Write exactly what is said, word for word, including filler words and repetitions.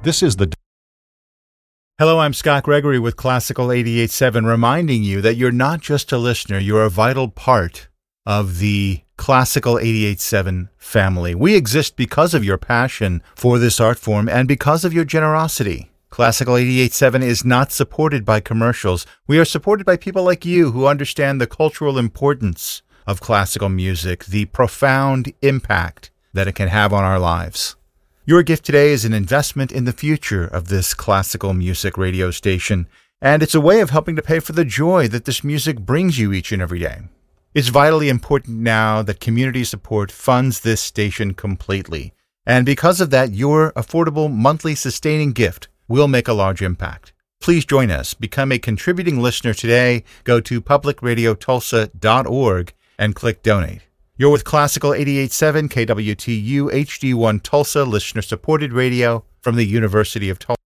This is the... Hello, I'm Scott Gregory with Classical eighty-eight point seven, reminding you that you're not just a listener, you're a vital part of the Classical eighty-eight point seven family. We exist because of your passion for this art form and because of your generosity. Classical eighty-eight point seven is not supported by commercials. We are supported by people like you who understand the cultural importance of classical music, the profound impact that it can have on our lives. Your gift today is an investment in the future of this classical music radio station, and it's a way of helping to pay for the joy that this music brings you each and every day. It's vitally important now that community support funds this station completely, and because of that, your affordable monthly sustaining gift will make a large impact. Please join us. Become a contributing listener today. Go to public radio tulsa dot org and click Donate. You're with Classical eighty-eight point seven, K W T U, H D one Tulsa, listener-supported radio from the University of Tulsa.